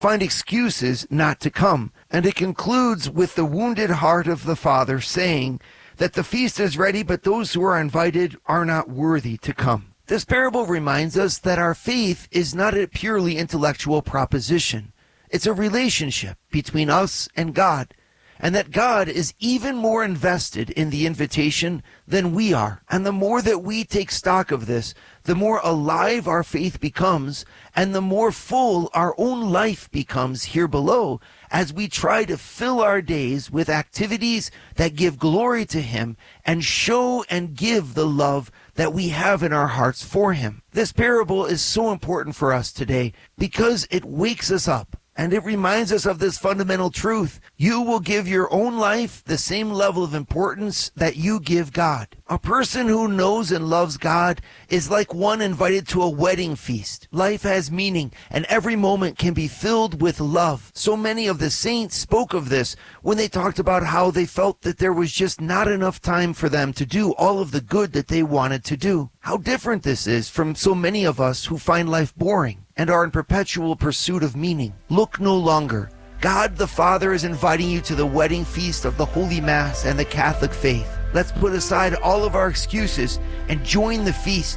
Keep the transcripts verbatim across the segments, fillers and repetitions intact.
find excuses not to come. And it concludes with the wounded heart of the father saying that the feast is ready, but those who are invited are not worthy to come. This parable reminds us that our faith is not a purely intellectual proposition. It's a relationship between us and God, and that God is even more invested in the invitation than we are. And the more that we take stock of this, the more alive our faith becomes, and the more full our own life becomes here below, as we try to fill our days with activities that give glory to Him and show and give the love that we have in our hearts for Him. This parable is so important for us today because it wakes us up. And it reminds us of this fundamental truth. You will give your own life the same level of importance that you give God. A person who knows and loves God is like one invited to a wedding feast. Life has meaning, and every moment can be filled with love. So many of the saints spoke of this when they talked about how they felt that there was just not enough time for them to do all of the good that they wanted to do. How different this is from so many of us who find life boring and are in perpetual pursuit of meaning. Look no longer. God the Father is inviting you to the wedding feast of the Holy Mass and the Catholic faith. Let's put aside all of our excuses and join the feast.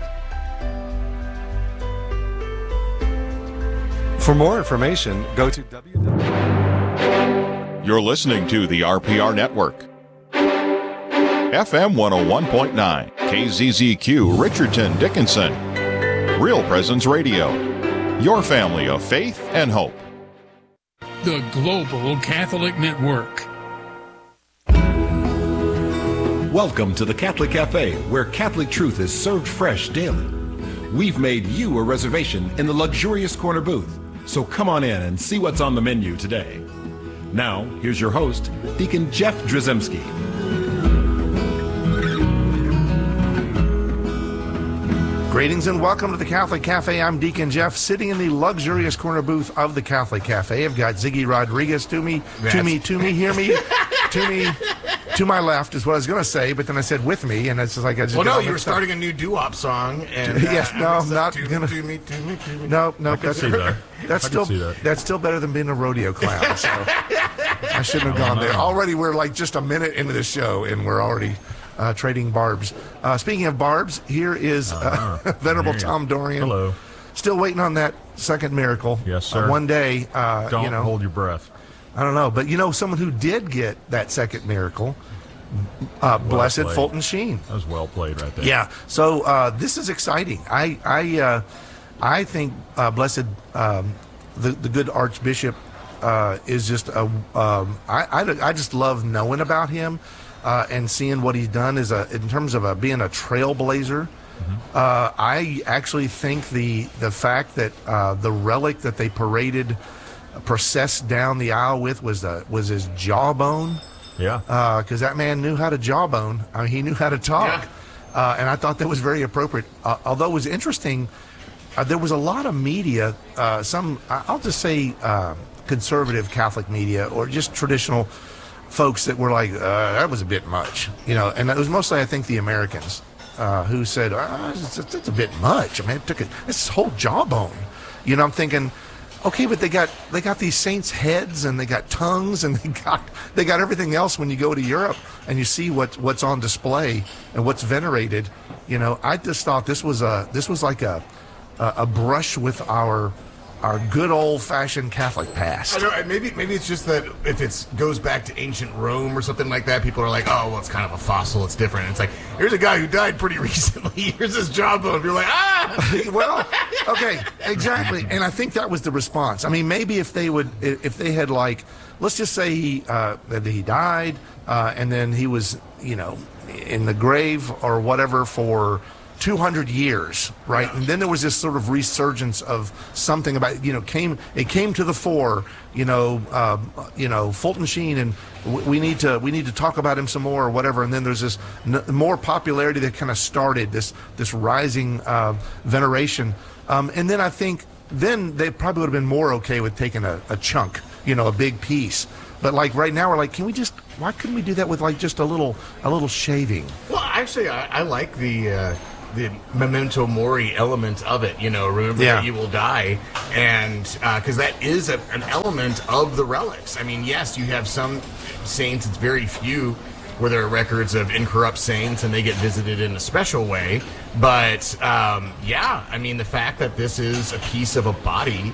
For more information, go to w w w. You're listening to the R P R Network. F M one oh one point nine, K Z Z Q, Richardson, Dickinson. Real Presence Radio. Your family of faith and hope. The Global Catholic Network. Welcome to the Catholic Cafe, where Catholic truth is served fresh daily. We've made you a reservation in the luxurious corner booth, so come on in and see what's on the menu today. Now, here's your host, Deacon Jeff Drzymski. Greetings and welcome to the Catholic Cafe. I'm Deacon Jeff, sitting in the luxurious corner booth of the Catholic Cafe. I've got Ziggy Rodriguez to me, to me, to me, hear me, to me, to my left is what I was going to say, but then I said with me, and it's just like I just. Well, no, you were starting a new doo-wop song, and uh, yes, no, I'm not to gonna. To me, to me, to me. No, no, I can that's, see that. that's I still can see that. that's still better than being a rodeo clown. So I shouldn't have gone there. Already, we're like just a minute into the show, and we're already. Uh, trading barbs. Uh, speaking of barbs, here is uh, uh, Venerable Tom Dorian. Hello. Still waiting on that second miracle. Yes, sir. Uh, one day, uh, Don't you know, hold your breath. I don't know, but you know, someone who did get that second miracle, uh, Well Blessed played. Fulton Sheen. That was well played right there. Yeah. So uh, this is exciting. I I uh, I think uh, Blessed um, the the good Archbishop uh, is just a. Um, I, I I just love knowing about him. Uh, and seeing what he's done is a, in terms of a, being a trailblazer. Mm-hmm. Uh, I actually think the the fact that uh, the relic that they paraded, uh, processed down the aisle with was uh, was his jawbone. Yeah. Because uh, that man knew how to jawbone. I mean, he knew how to talk. Yeah. Uh, and I thought that was very appropriate. Uh, although it was interesting, uh, there was a lot of media, uh, some, I'll just say uh, conservative Catholic media or just traditional folks that were like, uh, that was a bit much, you know, and it was mostly, I think, the Americans uh, who said, uh, it's, it's, it's a bit much. I mean, it took a, it's whole jawbone. You know, I'm thinking, okay, but they got they got these saints' heads and they got tongues and they got they got everything else. When you go to Europe and you see what what's on display and what's venerated, you know, I just thought this was a this was like a a, a brush with our. Our good old-fashioned Catholic past. I don't know, maybe maybe it's just that if it goes back to ancient Rome or something like that, people are like, oh, well, it's kind of a fossil, it's different. And it's like, here's a guy who died pretty recently. Here's his jawbone. You're like, ah! Well, okay, exactly. And I think that was the response. I mean, maybe if they would, if they had like, let's just say he uh, that he died, uh, and then he was, you know, in the grave or whatever for two hundred years, right? And then there was this sort of resurgence of something about, you know, came it came to the fore, you know, uh, you know, Fulton Sheen, and w- we need to we need to talk about him some more or whatever. And then there's this n- more popularity that kind of started this this rising uh, veneration. Um, and then I think then they probably would have been more okay with taking a, a chunk, you know, a big piece. But like right now, we're like, can we just? Why couldn't we do that with like just a little a little shaving? Well, actually, I, I like the. Uh... the memento mori element of it. You know, remember Yeah. that you will die, and because that is a, an element of the relics. I mean, yes, you have some saints. It's very few where there are records of incorrupt saints and they get visited in a special way. But um, yeah, I mean, the fact that this is a piece of a body.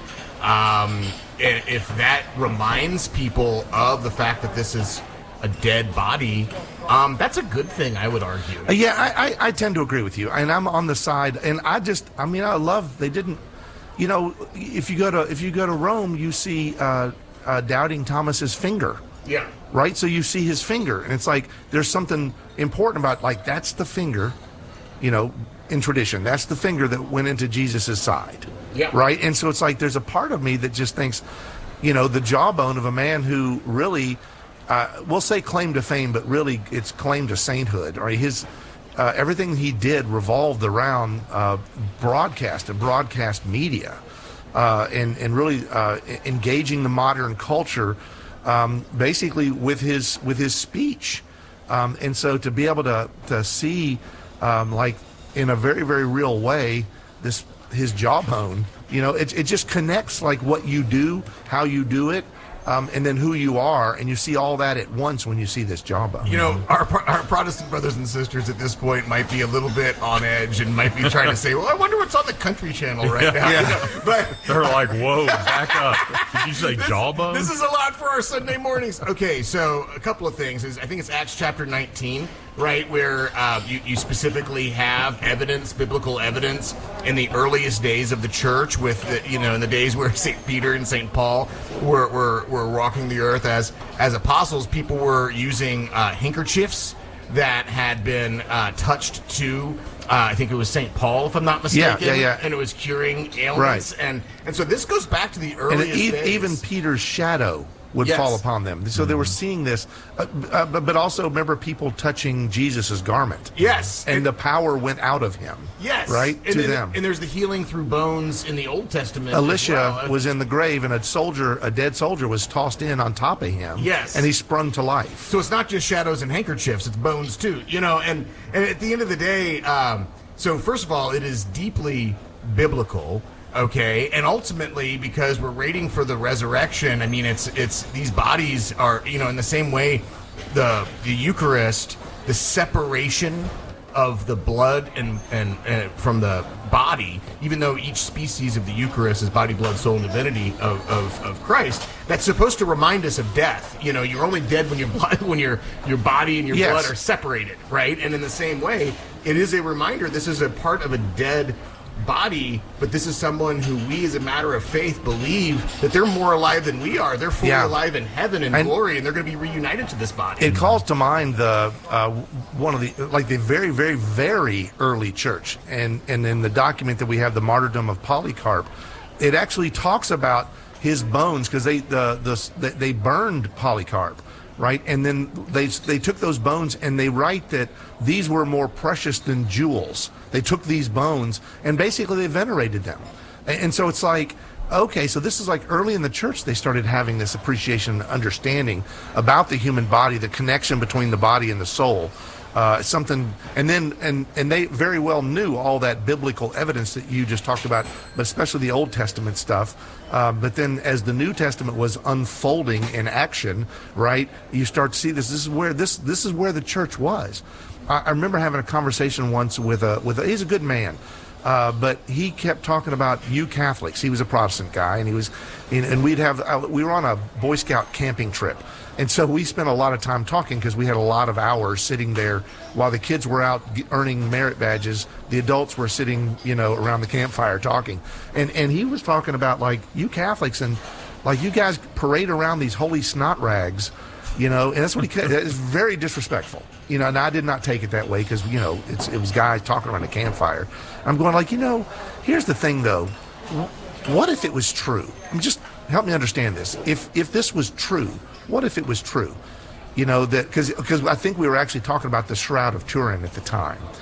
Um, if that reminds people of the fact that this is a dead body, um, that's a good thing, I would argue. Uh, Yeah, I, I, I tend to agree with you, and I'm on the side. And I just, I mean, I love they didn't, you know, if you go to if you go to Rome, you see uh, uh, Doubting Thomas's finger, Yeah. right? So you see his finger, and it's like there's something important about like that's the finger, you know, in tradition, that's the finger that went into Jesus's side. Yeah. Right. And so it's like there's a part of me that just thinks, you know, the jawbone of a man who really, uh, we'll say claim to fame, but really it's claim to sainthood. Right. His uh, everything he did revolved around uh, broadcast and broadcast media, uh, and and really uh, engaging the modern culture, um, basically with his with his speech, um, and so to be able to to see, um, like in a very very real way, this. his jawbone, you know, it, it just connects like what you do, how you do it, um, and then who you are, and you see all that at once when you see this jawbone. You know, our, our Protestant brothers and sisters at this point might be a little bit on edge and might be trying to say, well, I wonder what's on the Country Channel right now. Yeah. You know, but They're like, whoa, back up. Did you say this, jawbone? this is a lot for our Sunday mornings. Okay, so a couple of things. Is I think it's Acts chapter nineteen, right, where uh, you, you specifically have evidence, biblical evidence, in the earliest days of the church with, the, you know, in the days where Saint Peter and Saint Paul were, were, were walking the earth as, as apostles, people were using uh, handkerchiefs that had been uh, touched to, uh, I think it was Saint Paul, if I'm not mistaken. Yeah, yeah, yeah. And it was curing ailments. Right. And, and so this goes back to the and earliest it, e- days. even Peter's shadow would Yes. fall upon them. So they were seeing this, uh, uh, but, but also remember people touching Jesus's garment. Yes. And the power went out of him. Yes. Right? And, to and, them. and there's the healing through bones in the Old Testament. as Alicia well. was in the grave, and a soldier, a dead soldier, was tossed in on top of him. Yes. And he sprung to life. So it's not just shadows and handkerchiefs, it's bones too. You know, and, and at the end of the day, um, so first of all, it is deeply biblical. Okay, and ultimately, because we're waiting for the resurrection, I mean, it's it's these bodies are, you know, in the same way, the the Eucharist, the separation of the blood and and, and from the body, even though each species of the Eucharist is body, blood, soul, and divinity of, of, of Christ, that's supposed to remind us of death. You know, you're only dead when your blood, when your your body and your Yes. blood are separated, right? And in the same way, it is a reminder. This is a part of a dead body, but this is someone who we as a matter of faith believe that they're more alive than we are. They're fully Yeah. alive in heaven and, And- glory, and they're going to be reunited to this body. It calls to mind the uh, one of the like the very very very early church, and and in the document that we have, the martyrdom of Polycarp, it actually talks about his bones because they the the they burned Polycarp, right? And then they they took those bones and they write that these were more precious than jewels. They took these bones and basically they venerated them, and, and so it's like. Okay, so this is like early in the church they started having this appreciation and understanding about the human body, the connection between the body and the soul. Uh, something, and then and and they very well knew all that biblical evidence that you just talked about, but especially the Old Testament stuff. Uh, but then, as the New Testament was unfolding in action, right, you start to see this. This is where this this is where the church was. I, I remember having a conversation once with a with a, he's a good man. Uh, but he kept talking about you Catholics. He was a Protestant guy, and he was, and, and we'd have uh, we were on a Boy Scout camping trip, and so we spent a lot of time talking because we had a lot of hours sitting there while the kids were out g- earning merit badges. The adults were sitting, you know, around the campfire talking, and and he was talking about like you Catholics and like you guys parade around these holy snot rags. You know, and that's what he. It's very disrespectful. You know, and I did not take it that way because you know it's it was guys talking around a campfire. I'm going like, you know, here's the thing though. What if it was true? I mean, just help me understand this. If if this was true, what if it was true? You know that because because I think we were actually talking about the Shroud of Turin at the time,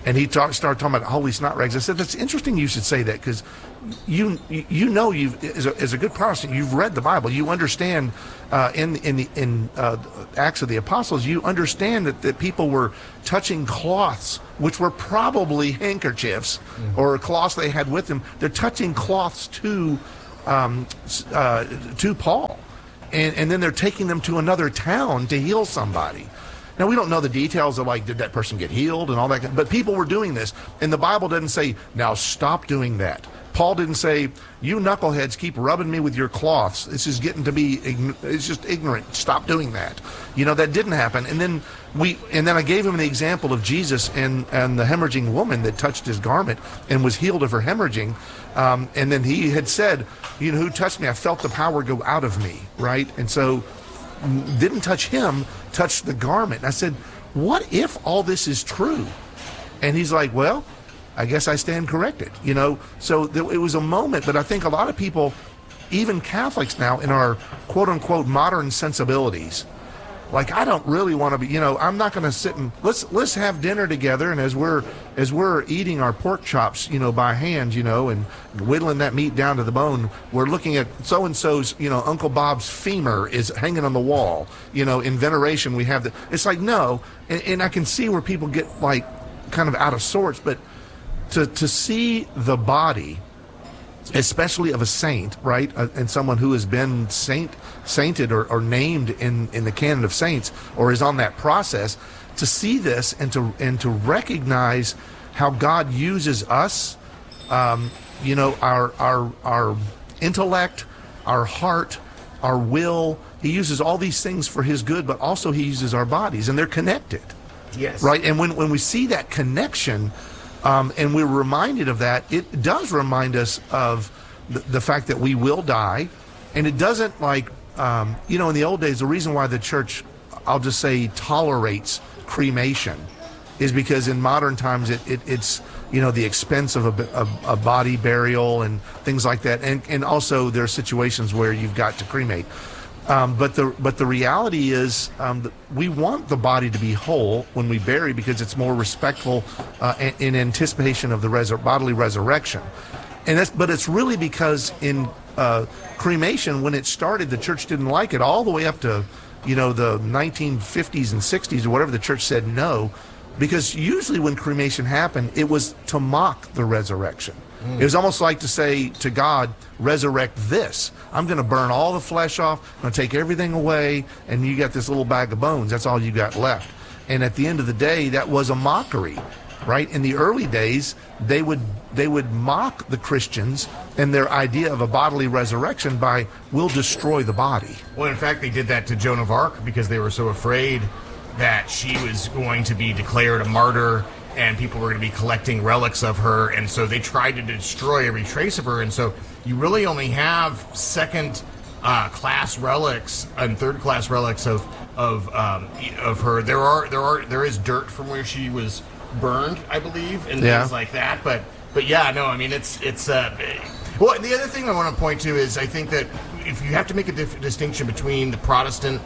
And he talk, started talking about holy snot rags. I said, that's interesting you should say that, because you you know you've as a, as a good Protestant, you've read the Bible. You understand uh, in in the in uh, Acts of the Apostles, you understand that, that people were touching cloths, which were probably handkerchiefs mm-hmm. or cloths they had with them. They're touching cloths to um, uh, to Paul, and and then they're taking them to another town to heal somebody. Now, we don't know the details of, like, did that person get healed and all that, but people were doing this, and the Bible doesn't say, now stop doing that. Paul didn't say, you knuckleheads keep rubbing me with your cloths. This is getting to be, it's just ignorant. Stop doing that. You know, that didn't happen. And then we, and then I gave him the example of Jesus and, and the hemorrhaging woman that touched his garment and was healed of her hemorrhaging. Um, and then he had said, you know, who touched me? I felt the power go out of me, right? And so, didn't touch him, touched the garment. And I said, what if all this is true? And he's like, well, I guess I stand corrected. You know, so there, it was a moment, but I think a lot of people, even Catholics now, in our quote-unquote modern sensibilities, like, I don't really want to be, you know, I'm not going to sit and let's let's have dinner together, and as we're as we're eating our pork chops, you know, by hand, you know, and whittling that meat down to the bone, we're looking at so and so's, you know, Uncle Bob's femur is hanging on the wall, you know, in veneration. We have the. It's like, no, and, and I can see where people get, like, kind of out of sorts, but to to see the body, especially of a saint, right, uh, and someone who has been saint, sainted or, or named in, in the canon of saints, or is on that process, to see this and to and to recognize how God uses us, um, you know, our our our intellect, our heart, our will. He uses all these things for His good, but also He uses our bodies, and they're connected. Yes. Right, and when when we see that connection. Um, and we're reminded of that, it does remind us of the, the fact that we will die. And it doesn't, like, um, you know, in the old days, the reason why the church, I'll just say, tolerates cremation is because in modern times it, it, it's, you know, the expense of a, a, a body burial and things like that. And, and also there are situations where you've got to cremate. Um, but the but the reality is um, that we want the body to be whole when we bury, because it's more respectful uh, in, in anticipation of the resur- bodily resurrection. And that's but it's really because in uh, cremation, when it started, the church didn't like it all the way up to, you know, the nineteen fifties and sixties or whatever. The church said no, because usually when cremation happened, it was to mock the resurrection. Mm. It was almost like to say to God, resurrect this. I'm going to burn all the flesh off. I'm going to take everything away, and you got this little bag of bones. That's all you got left. And at the end of the day, that was a mockery, right? In the early days, they would they would mock the Christians and their idea of a bodily resurrection by, we'll destroy the body. Well, in fact, they did that to Joan of Arc because they were so afraid that she was going to be declared a martyr and people were going to be collecting relics of her, and so they tried to destroy every trace of her. And so you really only have second uh, class relics and third class relics of of um, of her. There are there are there is dirt from where she was burned, I believe, and yeah. things like that. But but yeah, no, I mean it's it's. Uh, well, the other thing I want to point to is I think that if you have to make a dif- distinction between the Protestant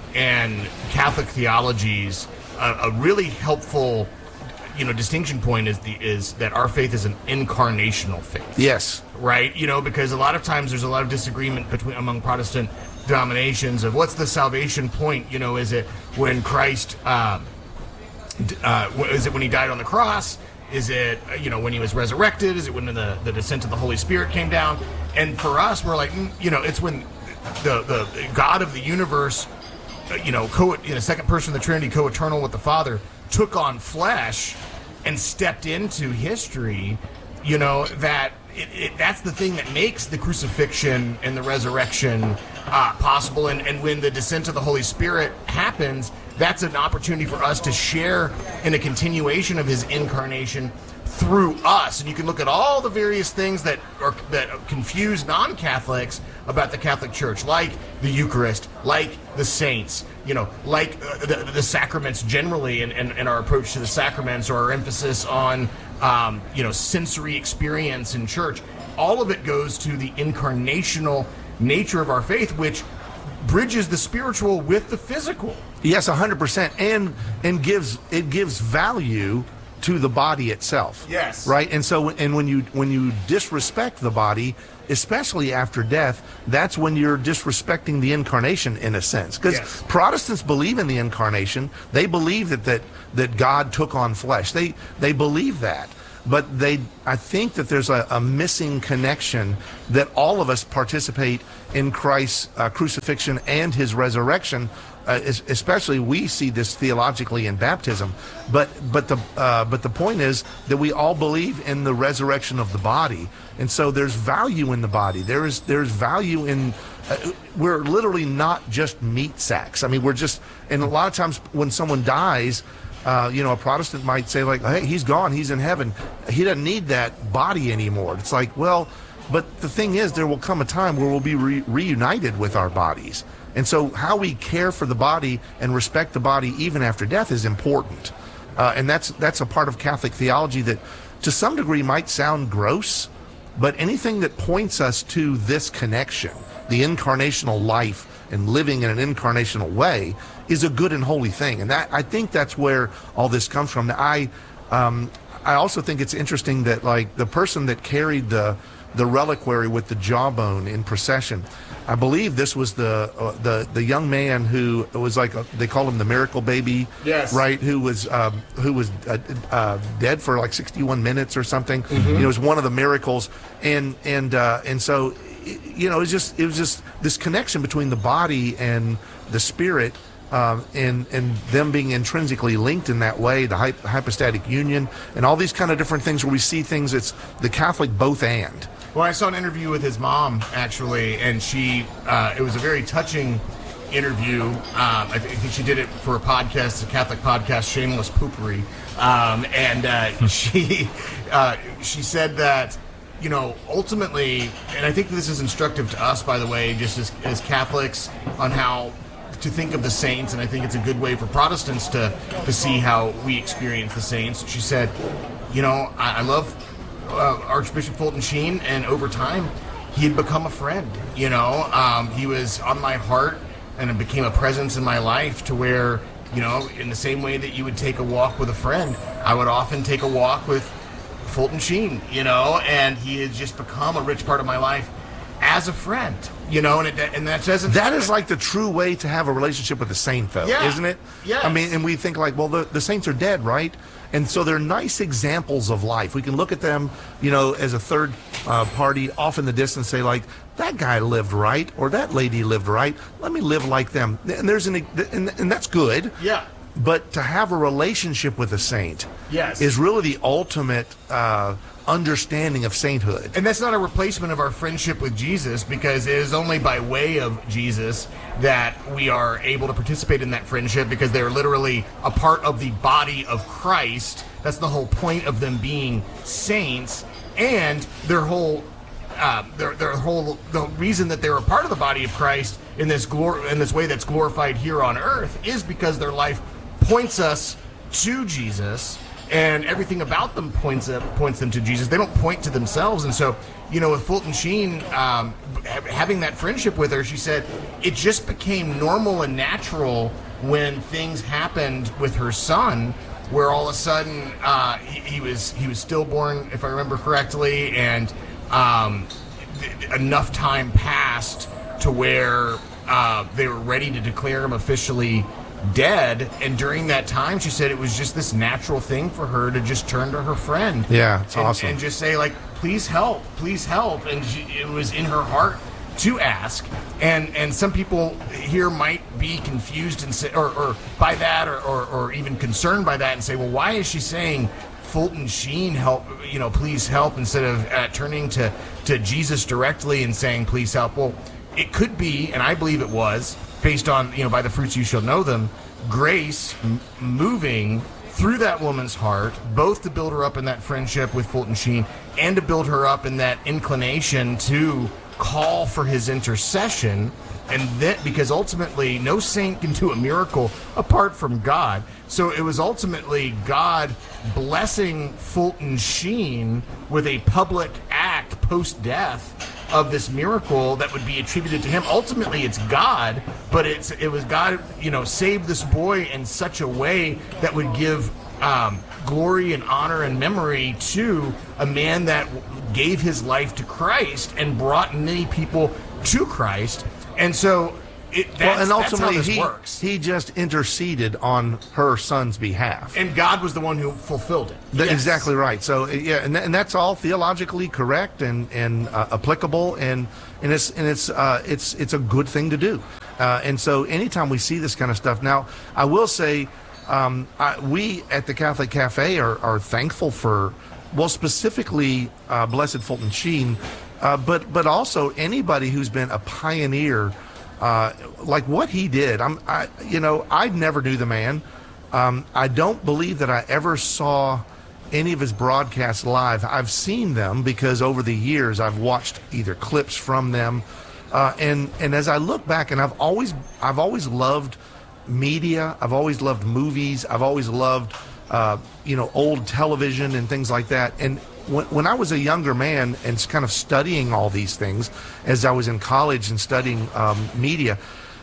and Catholic theologies, uh, a really helpful, you know, distinction point is the is that our faith is an incarnational faith. Yes. Right? You know, because a lot of times there's a lot of disagreement between among Protestant denominations of what's the salvation point. You know, is it when Christ, um, uh, is it when He died on the cross? Is it, you know, when He was resurrected? Is it when the, the descent of the Holy Spirit came down? And for us, we're like, you know, it's when the, the God of the universe, you know, co, you know, second person of the Trinity, co-eternal with the Father, took on flesh and stepped into history, you know, that it, it, that's the thing that makes the crucifixion and the resurrection uh, possible. And, and when the descent of the Holy Spirit happens, that's an opportunity for us to share in a continuation of His incarnation through us. And you can look at all the various things that are that confuse non-Catholics about the Catholic Church, like the Eucharist, like the saints, you know, like uh, the, the sacraments generally, and, and, and our approach to the sacraments, or our emphasis on, um, you know, sensory experience in church. All of it goes to the incarnational nature of our faith, which bridges the spiritual with the physical. Yes, one hundred percent, and and gives it gives value to the body itself. Yes. Right? And so and when you when you disrespect the body, especially after death, that's when you're disrespecting the incarnation in a sense. Because Yes. Protestants believe in the incarnation. They believe that, that that God took on flesh. They they believe that. But they I think that there's a, a missing connection that all of us participate in Christ's uh, crucifixion and his resurrection. Uh, es- especially we see this theologically in baptism, but but the uh, but the point is that we all believe in the resurrection of the body, and so there's value in the body. There is there's value in uh, we're literally not just meat sacks. I mean, we're just, and a lot of times when someone dies, uh, you know, a Protestant might say like, hey, he's gone, he's in heaven, he doesn't need that body anymore. It's like, well, but the thing is, there will come a time where we'll be re- reunited with our bodies. And so how we care for the body and respect the body even after death is important. Uh, and that's that's a part of Catholic theology that to some degree might sound gross, but anything that points us to this connection, the incarnational life and living in an incarnational way, is a good and holy thing. And that I think that's where all this comes from. Now, I um, I also think it's interesting that like the person that carried the the reliquary with the jawbone in procession, I believe this was the uh, the the young man who was like a, they call him the miracle baby, yes, right? Who was um, who was uh, uh, dead for like sixty-one minutes or something. Mm-hmm. You know, it was one of the miracles, and and uh, and so you know, it was just it was just this connection between the body and the spirit. Um, and and them being intrinsically linked in that way, the hy- hypostatic union, and all these kind of different things where we see things. It's the Catholic both and. Well, I saw an interview with his mom actually, and she uh, it was a very touching interview. Um, I, th- I think she did it for a podcast, a Catholic podcast, Shameless Poopery, um, and uh, she uh, she said that, you know, ultimately, and I think this is instructive to us, by the way, just as, as Catholics, on how to think of the saints, and I think it's a good way for Protestants to, to see how we experience the saints. She said, you know, I, I love uh, Archbishop Fulton Sheen, and over time, he had become a friend, you know. Um, he was on my heart, and it became a presence in my life to where, you know, in the same way that you would take a walk with a friend, I would often take a walk with Fulton Sheen, you know, and he has just become a rich part of my life as a friend, you know, and it, and that doesn't. That is like the true way to have a relationship with a saint, though, yeah. isn't it? Yes. I mean, and we think like, well, the, the saints are dead, right? And so they're nice examples of life. We can look at them, you know, as a third uh, party off in the distance, say like, that guy lived right, or that lady lived right. Let me live like them. And there's an, and, and that's good. Yeah. But to have a relationship with a saint, yes, is really the ultimate uh, understanding of sainthood. And that's not a replacement of our friendship with Jesus, because it is only by way of Jesus that we are able to participate in that friendship, because they're literally a part of the body of Christ. That's the whole point of them being saints, and their whole uh, their their whole the reason that they're a part of the body of Christ in this glor- in this way that's glorified here on earth is because their life points us to Jesus, and everything about them points up, points them to Jesus. They don't point to themselves. And so, you know, with Fulton Sheen, um, ha- having that friendship with her, she said it just became normal and natural when things happened with her son, where all of a sudden uh, he, he was he was stillborn, if I remember correctly, and um, th- enough time passed to where uh, they were ready to declare him officially dead. And during that time, she said it was just this natural thing for her to just turn to her friend. Yeah, it's and, awesome. And just say, like, please help, please help. And she, it was in her heart to ask. And and some people here might be confused and say, or, or by that, or, or, or even concerned by that, and say, well, why is she saying Fulton Sheen help, you know, please help, instead of uh, turning to, to Jesus directly and saying, please help? Well, it could be, and I believe it was, based on, you know, by the fruits you shall know them, grace m- moving through that woman's heart, both to build her up in that friendship with Fulton Sheen and to build her up in that inclination to call for his intercession. And that, because ultimately no saint can do a miracle apart from God. So it was ultimately God blessing Fulton Sheen with a public act post-death of this miracle that would be attributed to him. Ultimately, it's God, but it's it was God, you know, saved this boy in such a way that would give um, glory and honor and memory to a man that gave his life to Christ and brought many people to Christ. And so it, that's, well, and ultimately that's how this he, works. he just interceded on her son's behalf. And God was the one who fulfilled it. Th- Yes. Exactly right. So yeah, and, th- and that's all theologically correct and and uh, applicable, and and it's and it's uh, it's it's a good thing to do. Uh, and so anytime we see this kind of stuff, now I will say, um, I, we at the Catholic Cafe are, are thankful for, well, specifically uh, Blessed Fulton Sheen, uh, but but also anybody who's been a pioneer. Uh, like what he did. I'm, I, you know, I never knew the man. Um, I don't believe that I ever saw any of his broadcasts live. I've seen them because over the years I've watched either clips from them, uh, and and as I look back, and I've always I've always loved media. I've always loved movies. I've always loved uh, you know old television and things like that. And When, when I was a younger man and kind of studying all these things, as I was in college and studying um, media,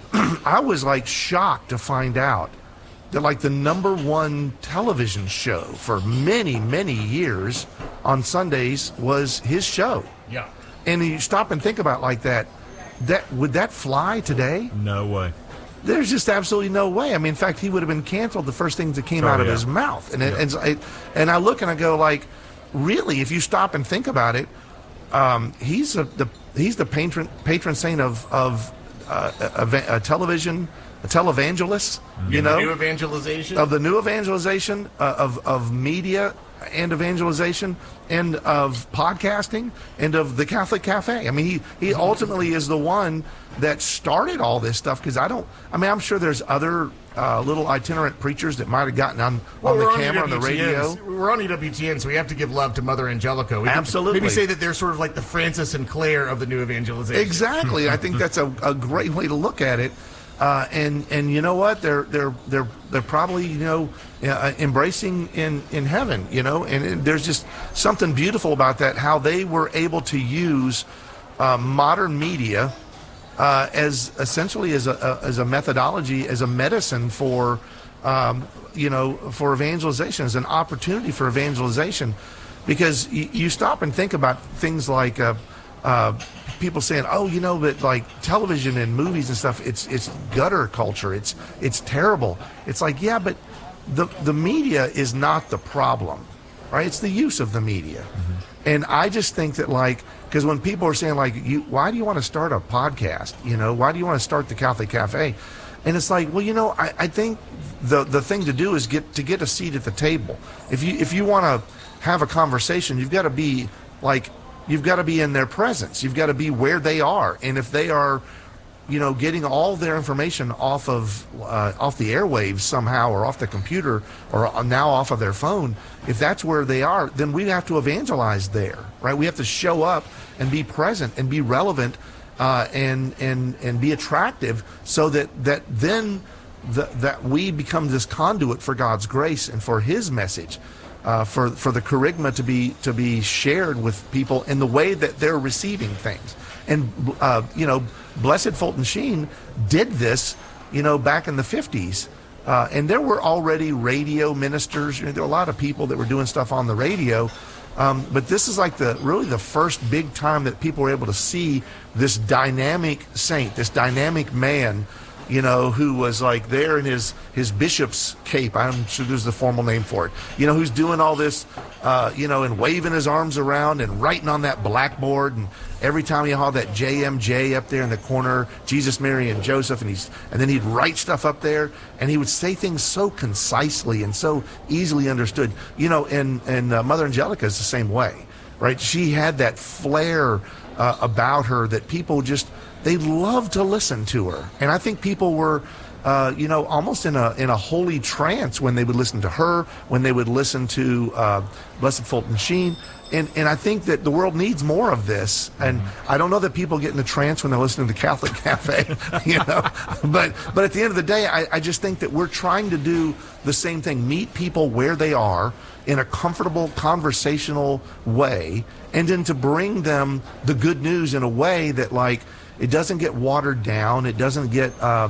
I was like shocked to find out that like the number one television show for many, many years on Sundays was his show. Yeah. And you stop and think about like that, that would that fly today? No way. There's just absolutely no way. I mean, in fact, he would have been canceled the first things that came Oh, out of yeah. his mouth. And, it, Yeah. and, it, and I look and I go like, really, if you stop and think about it, um, he's a, the he's the patron patron saint of of uh, a, a, a television, a televangelist, you know, New evangelization. of the new evangelization uh, of of media and evangelization and of podcasting and of the Catholic Cafe. I mean, he he ultimately is the one that started all this stuff, because I don't. I mean, I'm sure there's other uh, little itinerant preachers that might have gotten on Well, on the we're camera on the E W T Ns. radio. We're on E W T N, so we have to give love to Mother Angelica. We can Absolutely. Maybe say that they're sort of like the Francis and Claire of the new evangelization. Exactly. I think that's a, a great way to look at it. Uh, and and you know what? They're they're they're they're probably you know uh, embracing in, in heaven. You know, and it, there's just something beautiful about that. How they were able to use uh, modern media uh, as essentially as a, a as a methodology, as a medicine for um, you know for evangelization, as an opportunity for evangelization, because you, you stop and think about things like. Uh, Uh, people saying, "Oh, you know, but like television and movies and stuff, it's it's gutter culture. It's it's terrible." It's like, yeah, but the the media is not the problem, right? It's the use of the media, mm-hmm. and I just think that like because when people are saying like, "You, why do you want to start a podcast? You know, why do you want to start the Catholic Cafe?" And it's like, well, you know, I, I think the the thing to do is get to get a seat at the table. If you if you want to have a conversation, you've got to be like. You've got to be in their presence. You've got to be where they are. And if they are, you know, getting all their information off of uh, off the airwaves somehow, or off the computer, or now off of their phone, if that's where they are, then we have to evangelize there, right? We have to show up and be present and be relevant uh, and and and be attractive, so that that then the, that we become this conduit for God's grace and for His message. Uh, for for the charisma to be to be shared with people in the way that they're receiving things, and uh, you know, Blessed Fulton Sheen did this, you know, back in the fifties, uh, and there were already radio ministers. You know, there were a lot of people that were doing stuff on the radio, um, but this is like the really the first big time that people were able to see this dynamic saint, this dynamic man. You know, who was like there in his, his bishop's cape. I'm sure there's the formal name for it. You know, who's doing all this, uh, you know, and waving his arms around and writing on that blackboard. And every time he had that J M J up there in the corner, Jesus, Mary, and Joseph, and he's and then he'd write stuff up there, and he would say things so concisely and so easily understood. You know, and and uh, Mother Angelica is the same way, right? She had that flair uh, about her that people just. They loved to listen to her, and I think people were, uh, you know, almost in a in a holy trance when they would listen to her, when they would listen to uh, Blessed Fulton Sheen, and and I think that the world needs more of this. And I don't know that people get in a trance when they're listening to the Catholic Cafe, you know, but but at the end of the day, I, I just think that we're trying to do the same thing: meet people where they are in a comfortable, conversational way, and then to bring them the good news in a way that like. It doesn't get watered down. It doesn't get, um,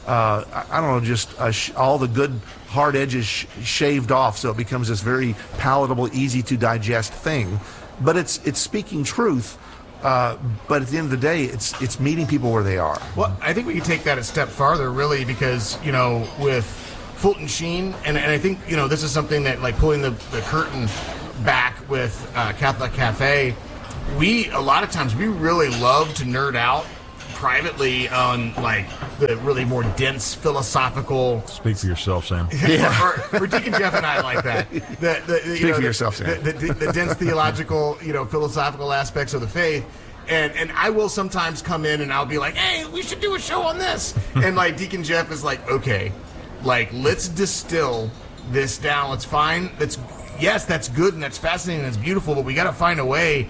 uh, I, I don't know, just uh, sh- all the good hard edges sh- shaved off, so it becomes this very palatable, easy to digest thing. But it's it's speaking truth. Uh, but at the end of the day, it's it's meeting people where they are. Well, I think we can take that a step farther, really, because, you know, with Fulton Sheen, and, and I think, you know, this is something that, like, pulling the, the curtain back with uh, Catholic Cafe, we, a lot of times, we really love to nerd out privately on, like, the really more dense philosophical... Speak for yourself, Sam. Yeah. or, or Deacon Jeff and I like that. The, the, the, Speak you know, for the, yourself, Sam. The, the, the dense theological, you know, philosophical aspects of the faith. And and I will sometimes come in and I'll be like, hey, we should do a show on this. And, like, Deacon Jeff is like, okay, like, let's distill this down. Let's find, that's, yes, that's good and that's fascinating and that's beautiful, but we got to find a way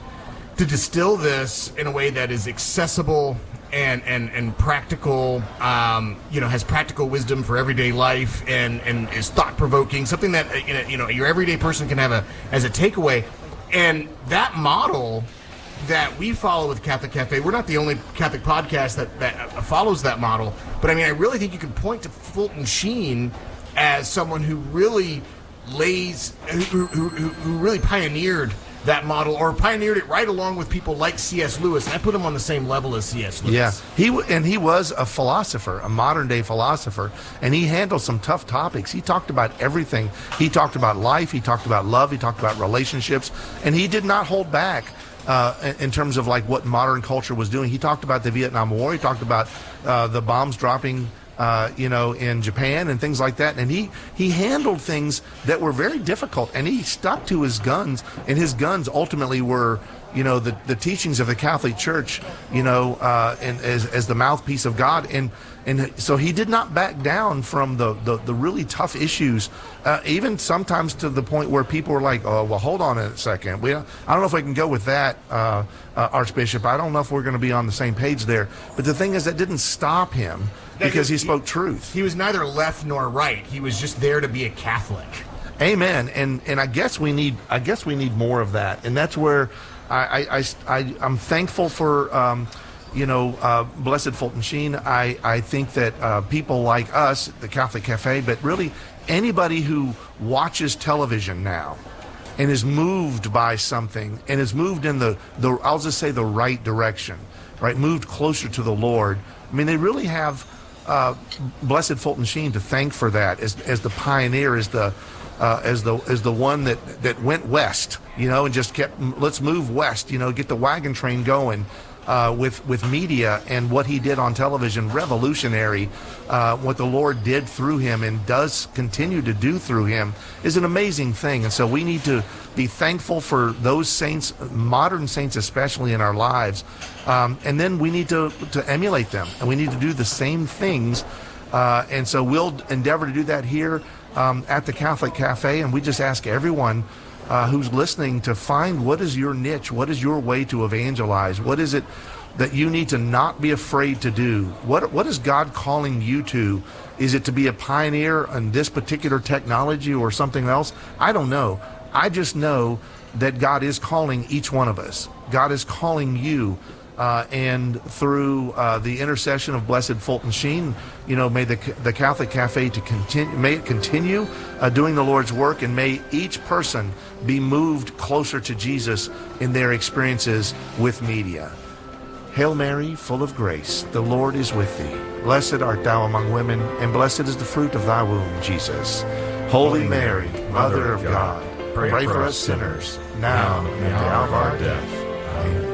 to distill this in a way that is accessible and and and practical, um, you know, has practical wisdom for everyday life, and and is thought provoking, something that uh, you know, you know your everyday person can have a as a takeaway. And that model that we follow with Catholic Cafe, we're not the only Catholic podcast that that follows that model, but I mean, I really think you can point to Fulton Sheen as someone who really lays, who who, who, who really pioneered that model, or pioneered it right along with people like C S Lewis. And I put him on the same level as C S Lewis. Yeah, he w- and he was a philosopher, a modern day philosopher, and he handled some tough topics. He talked about everything. He talked about life. He talked about love. He talked about relationships, and he did not hold back uh, in, in terms of like what modern culture was doing. He talked about the Vietnam War. He talked about uh, the bombs dropping Uh, you know, in Japan and things like that. And he, he handled things that were very difficult, and he stuck to his guns, and his guns ultimately were, you know, the, the teachings of the Catholic Church, you know, uh, and as, as the mouthpiece of God. And, and so he did not back down from the, the, the really tough issues, uh, even sometimes to the point where people were like, oh, well, hold on a second. We, I don't know if I can go with that, uh, uh, Archbishop. I don't know if we're going to be on the same page there. But the thing is, that didn't stop him, because he spoke truth. He was neither left nor right. He was just there to be a Catholic. Amen. And and I guess we need I guess we need more of that. And that's where I I, I, I I'm thankful for um, you know uh, Blessed Fulton Sheen. I I think that uh, people like us, the Catholic Cafe, but really anybody who watches television now and is moved by something and is moved in the the I'll just say the right direction, right? Moved closer to the Lord. I mean, they really have Uh, Blessed Fulton Sheen to thank for that, as as the pioneer, as the uh, as the as the one that, that went west, you know, and just kept, let's move west, you know, get the wagon train going uh, with with media. And what he did on television, revolutionary. Uh, what the Lord did through him and does continue to do through him is an amazing thing. And so we need to be thankful for those saints, modern saints especially, in our lives. Um, and then we need to, to emulate them, and we need to do the same things. Uh, and so we'll endeavor to do that here um, at the Catholic Cafe. And we just ask everyone uh, who's listening to find what is your niche, what is your way to evangelize, what is it that you need to not be afraid to do. What what is God calling you to? Is it to be a pioneer in this particular technology or something else? I don't know. I just know that God is calling each one of us. God is calling you. Uh, and through uh, the intercession of Blessed Fulton Sheen, you know, may the the Catholic Cafe to continue, may it continue uh, doing the Lord's work, and may each person be moved closer to Jesus in their experiences with media. Hail Mary, full of grace, the Lord is with thee. Blessed art thou among women, and blessed is the fruit of thy womb, Jesus. Holy Mary, Mother of God, pray, pray for us sinners, now and at the hour of our death. Amen.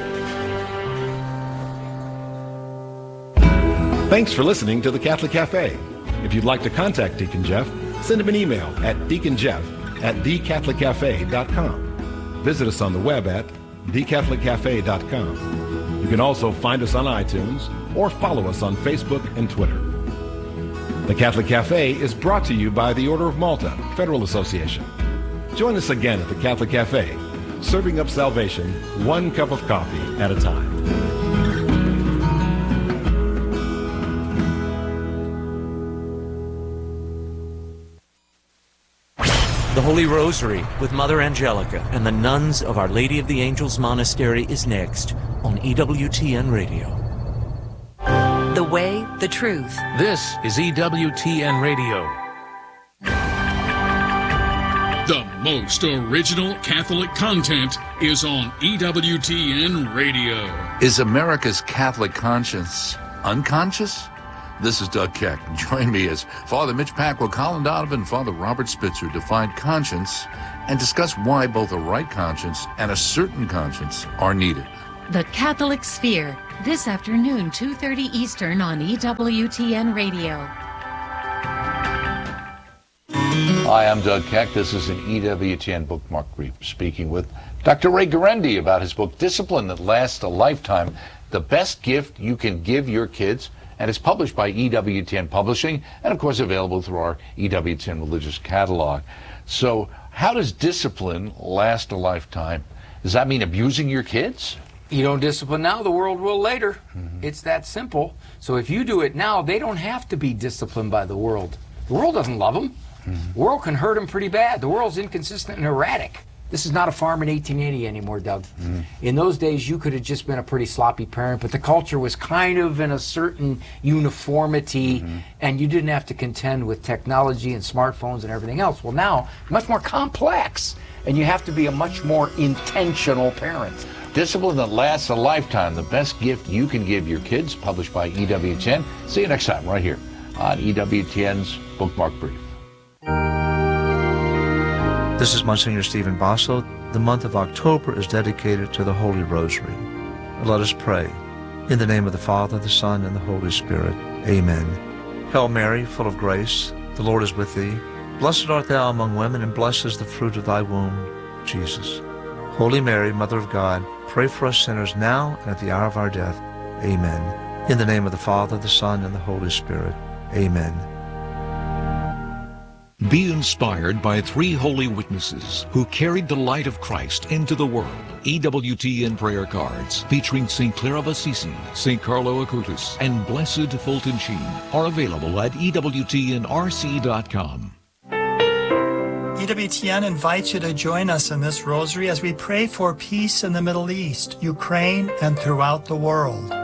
Thanks for listening to the Catholic Cafe. If you'd like to contact Deacon Jeff, send him an email at deaconjeff at the catholic cafe dot com. Visit us on the web at the catholic cafe dot com. You can also find us on iTunes or follow us on Facebook and Twitter. The Catholic Cafe is brought to you by the Order of Malta Federal Association. Join us again at the Catholic Cafe, serving up salvation one cup of coffee at a time. The Holy Rosary with Mother Angelica and the nuns of Our Lady of the Angels Monastery is next on E W T N Radio. The way, the truth. This is E W T N Radio. The most original Catholic content is on E W T N Radio. Is America's Catholic conscience unconscious? This is Doug Keck. Join me as Father Mitch Pacwa, Colin Donovan, and Father Robert Spitzer define conscience and discuss why both a right conscience and a certain conscience are needed. The Catholic Sphere, this afternoon, two thirty Eastern on E W T N Radio. Hi, I'm Doug Keck. This is an E W T N bookmark brief, speaking with Doctor Ray Guarendi about his book, Discipline That Lasts a Lifetime, the best gift you can give your kids. And it's published by E W T N Publishing, and of course available through our E W T N Religious Catalog. So how does discipline last a lifetime? Does that mean abusing your kids? You don't discipline now, the world will later. Mm-hmm. It's that simple. So if you do it now, they don't have to be disciplined by the world. The world doesn't love them. Mm-hmm. The world can hurt them pretty bad. The world's inconsistent and erratic. This is not a farm in eighteen eighty anymore, Doug. Mm-hmm. In those days, you could have just been a pretty sloppy parent, but the culture was kind of in a certain uniformity, mm-hmm. and you didn't have to contend with technology and smartphones and everything else. Well, now, much more complex, and you have to be a much more intentional parent. Discipline That Lasts a Lifetime, the best gift you can give your kids, published by E W T N. See you next time, right here on E W T N's Bookmark Brief. This is Monsignor Stephen Basso. The month of October is dedicated to the Holy Rosary. Let us pray. In the name of the Father, the Son, and the Holy Spirit. Amen. Hail Mary, full of grace, the Lord is with thee. Blessed art thou among women, and blessed is the fruit of thy womb, Jesus. Holy Mary, Mother of God, pray for us sinners now and at the hour of our death. Amen. In the name of the Father, the Son, and the Holy Spirit. Amen. Be inspired by three holy witnesses who carried the light of Christ into the world. E W T N prayer cards featuring Saint Clare of Assisi, Saint Carlo Acutis, and Blessed Fulton Sheen are available at E W T N R C dot com. E W T N invites you to join us in this rosary as we pray for peace in the Middle East, Ukraine, and throughout the world.